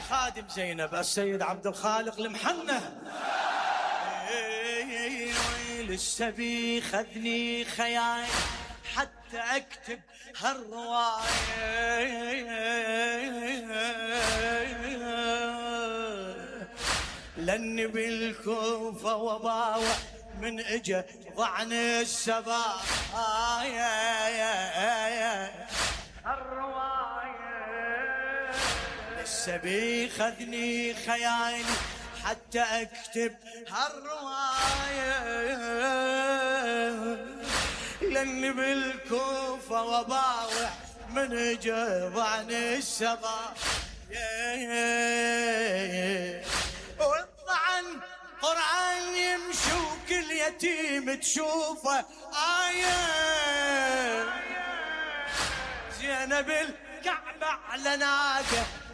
خادم زينب السيد عبد الخالق المحنة. للسبي خذني خيال حتى اكتب هالرواية، لاني بالكوفة وباوع من اجا ضعن السبايا الرواية. للسبي خذني خيالي حتى اكتب هالرواية، لاني بالكوفة وباوع من جذع عن السبا. والطعن قرآن يمشي وكل يتيم تشوفه آية. زينب الكعبة على ناقة